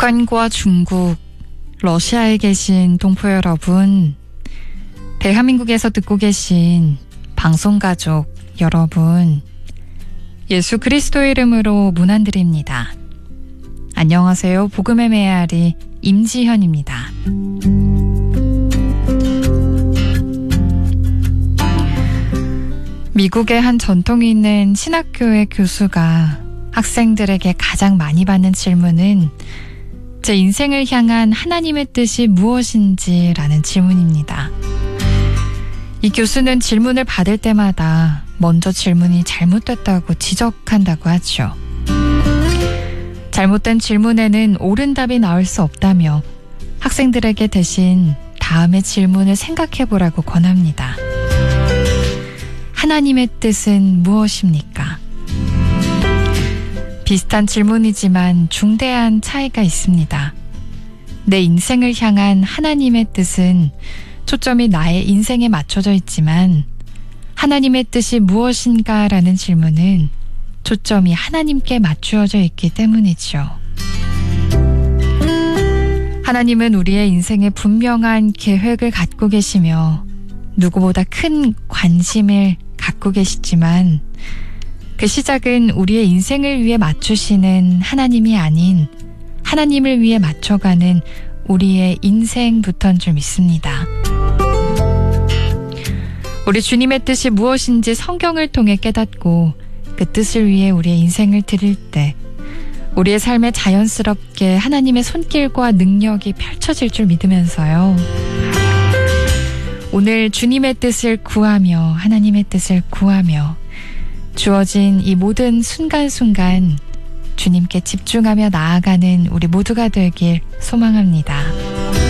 북한과 중국, 러시아에 계신 동포 여러분, 대한민국에서 듣고 계신 방송가족 여러분, 예수 그리스도의 이름으로 문안드립니다. 안녕하세요. 복음의 메아리 임지현입니다. 미국의 한 전통이 있는 신학교의 교수가 학생들에게 가장 많이 받는 질문은 제 인생을 향한 하나님의 뜻이 무엇인지 라는 질문입니다. 이 교수는 질문을 받을 때마다 먼저 질문이 잘못됐다고 지적한다고 하죠. 잘못된 질문에는 옳은 답이 나올 수 없다며 학생들에게 대신 다음의 질문을 생각해보라고 권합니다. 하나님의 뜻은 무엇입니까? 비슷한 질문이지만 중대한 차이가 있습니다. 내 인생을 향한 하나님의 뜻은 초점이 나의 인생에 맞춰져 있지만 하나님의 뜻이 무엇인가 라는 질문은 초점이 하나님께 맞추어져 있기 때문이죠. 하나님은 우리의 인생에 분명한 계획을 갖고 계시며 누구보다 큰 관심을 갖고 계시지만 그 시작은 우리의 인생을 위해 맞추시는 하나님이 아닌 하나님을 위해 맞춰가는 우리의 인생부터인 줄 믿습니다. 우리 주님의 뜻이 무엇인지 성경을 통해 깨닫고 그 뜻을 위해 우리의 인생을 드릴 때 우리의 삶에 자연스럽게 하나님의 손길과 능력이 펼쳐질 줄 믿으면서요. 오늘 주님의 뜻을 구하며 하나님의 뜻을 구하며 주어진 이 모든 순간순간 주님께 집중하며 나아가는 우리 모두가 되길 소망합니다.